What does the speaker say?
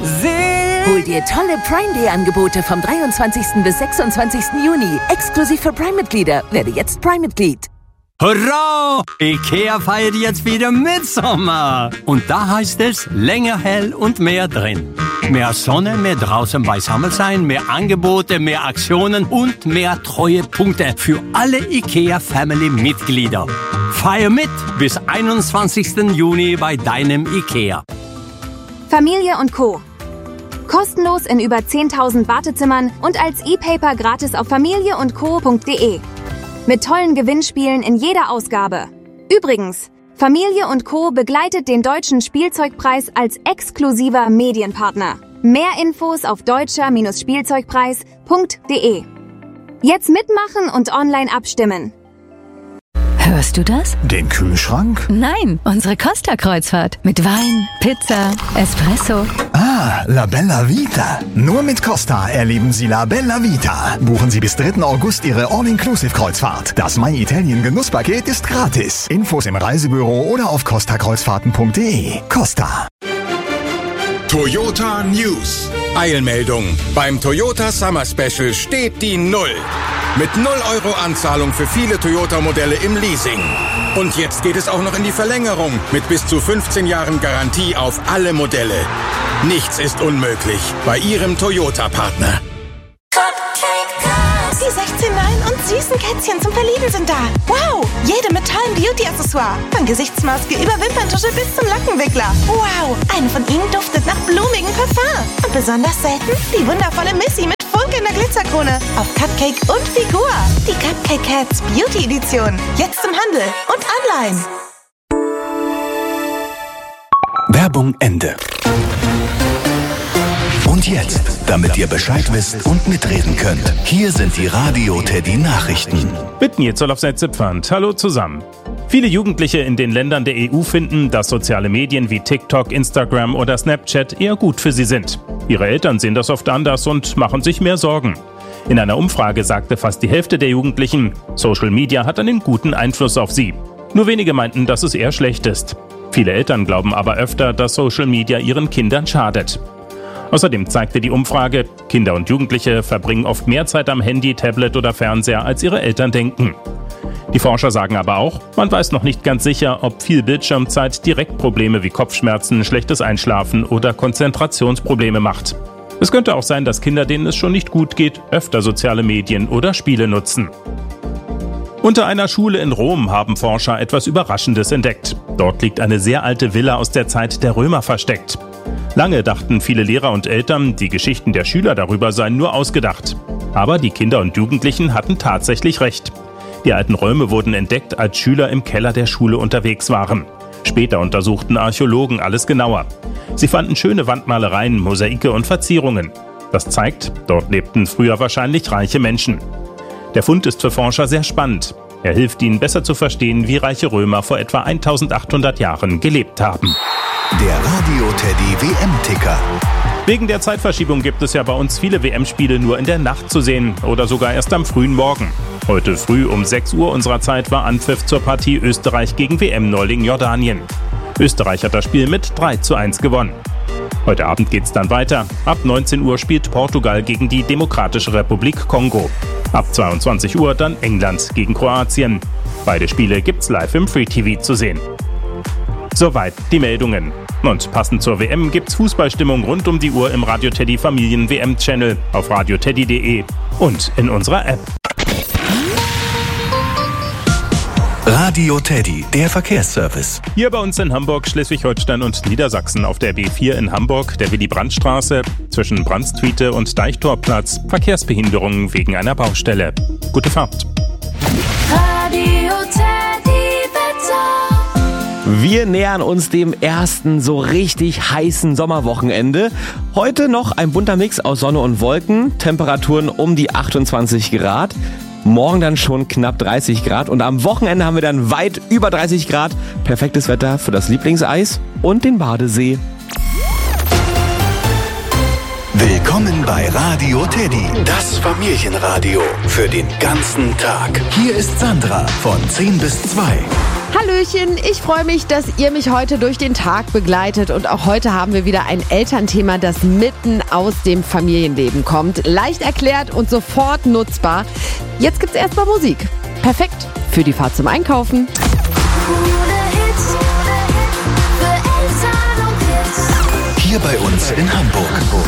Hol dir tolle Prime Day Angebote vom 23. bis 26. Juni. Exklusiv für Prime-Mitglieder. Werde jetzt Prime-Mitglied. Hurra! IKEA feiert jetzt wieder Mitsommer. Und da heißt es, länger hell und mehr drin. Mehr Sonne, mehr draußen beisammen sein, mehr Angebote, mehr Aktionen und mehr Treuepunkte für alle IKEA-Family-Mitglieder. Feier mit bis 21. Juni bei deinem IKEA. Familie und Co. Kostenlos in über 10.000 Wartezimmern und als E-Paper gratis auf familieundco.de. Mit tollen Gewinnspielen in jeder Ausgabe. Übrigens, Familie und Co. begleitet den Deutschen Spielzeugpreis als exklusiver Medienpartner. Mehr Infos auf deutscher-spielzeugpreis.de. Jetzt mitmachen und online abstimmen. Hörst du das? Den Kühlschrank? Nein, unsere Costa-Kreuzfahrt. Mit Wein, Pizza, Espresso. Ah, La Bella Vita. Nur mit Costa erleben Sie La Bella Vita. Buchen Sie bis 3. August Ihre All-Inclusive-Kreuzfahrt. Das My Italien Genusspaket ist gratis. Infos im Reisebüro oder auf costakreuzfahrten.de. Costa. Toyota News. Eilmeldung. Beim Toyota Summer Special steht die Null. Mit 0 € Anzahlung für viele Toyota-Modelle im Leasing. Und jetzt geht es auch noch in die Verlängerung mit bis zu 15 Jahren Garantie auf alle Modelle. Nichts ist unmöglich bei Ihrem Toyota-Partner. Die 16 neuen und süßen Kätzchen zum Verlieben sind da. Wow! Jede mit tollen Beauty-Accessoire. Von Gesichtsmaske über Wimperntusche bis zum Lockenwickler. Wow! Eine von ihnen duftet nach blumigem Parfum. Und besonders selten die wundervolle Missy mit funkelnder Glitzerkrone auf Cupcake und Figur. Die Cupcake Cats Beauty Edition. Jetzt im Handel und online. Werbung Ende. Und jetzt, damit ihr Bescheid wisst und mitreden könnt, hier sind die Radio Teddy Nachrichten. Bitten jetzt soll auf Sätze pfand. Hallo zusammen. Viele Jugendliche in den Ländern der EU finden, dass soziale Medien wie TikTok, Instagram oder Snapchat eher gut für sie sind. Ihre Eltern sehen das oft anders und machen sich mehr Sorgen. In einer Umfrage sagte fast die Hälfte der Jugendlichen, Social Media hat einen guten Einfluss auf sie. Nur wenige meinten, dass es eher schlecht ist. Viele Eltern glauben aber öfter, dass Social Media ihren Kindern schadet. Außerdem zeigte die Umfrage, Kinder und Jugendliche verbringen oft mehr Zeit am Handy, Tablet oder Fernseher, als ihre Eltern denken. Die Forscher sagen aber auch, man weiß noch nicht ganz sicher, ob viel Bildschirmzeit direkt Probleme wie Kopfschmerzen, schlechtes Einschlafen oder Konzentrationsprobleme macht. Es könnte auch sein, dass Kinder, denen es schon nicht gut geht, öfter soziale Medien oder Spiele nutzen. Unter einer Schule in Rom haben Forscher etwas Überraschendes entdeckt. Dort liegt eine sehr alte Villa aus der Zeit der Römer versteckt. Lange dachten viele Lehrer und Eltern, die Geschichten der Schüler darüber seien nur ausgedacht. Aber die Kinder und Jugendlichen hatten tatsächlich recht. Die alten Räume wurden entdeckt, als Schüler im Keller der Schule unterwegs waren. Später untersuchten Archäologen alles genauer. Sie fanden schöne Wandmalereien, Mosaike und Verzierungen. Das zeigt, dort lebten früher wahrscheinlich reiche Menschen. Der Fund ist für Forscher sehr spannend. Er hilft ihnen besser zu verstehen, wie reiche Römer vor etwa 1800 Jahren gelebt haben. Der Radio Teddy WM-Ticker. Wegen der Zeitverschiebung gibt es ja bei uns viele WM-Spiele nur in der Nacht zu sehen oder sogar erst am frühen Morgen. Heute früh um 6 Uhr unserer Zeit war Anpfiff zur Partie Österreich gegen WM-Neuling Jordanien. Österreich hat das Spiel mit 3:1 gewonnen. Heute Abend geht's dann weiter. Ab 19 Uhr spielt Portugal gegen die Demokratische Republik Kongo. Ab 22 Uhr dann England gegen Kroatien. Beide Spiele gibt's live im Free TV zu sehen. Soweit die Meldungen. Und passend zur WM gibt's Fußballstimmung rund um die Uhr im Radio Teddy Familien WM Channel auf radioteddy.de und in unserer App. Radio Teddy, der Verkehrsservice. Hier bei uns in Hamburg, Schleswig-Holstein und Niedersachsen auf der B4 in Hamburg, der Willy-Brandt-Straße, zwischen Brandstwiete und Deichtorplatz, Verkehrsbehinderungen wegen einer Baustelle. Gute Fahrt. Radio Teddy Wetter. Wir nähern uns dem ersten so richtig heißen Sommerwochenende. Heute noch ein bunter Mix aus Sonne und Wolken, Temperaturen um die 28 Grad. Morgen dann schon knapp 30 Grad und am Wochenende haben wir dann weit über 30 Grad. Perfektes Wetter für das Lieblingseis und den Badesee. Willkommen bei Radio Teddy, das Familienradio für den ganzen Tag. Hier ist Sandra von 10 bis 2. Hallöchen, ich freue mich, dass ihr mich heute durch den Tag begleitet und auch heute haben wir wieder ein Elternthema, das mitten aus dem Familienleben kommt. Leicht erklärt und sofort nutzbar. Jetzt gibt's erstmal Musik. Perfekt für die Fahrt zum Einkaufen. Hier bei uns in Hamburg.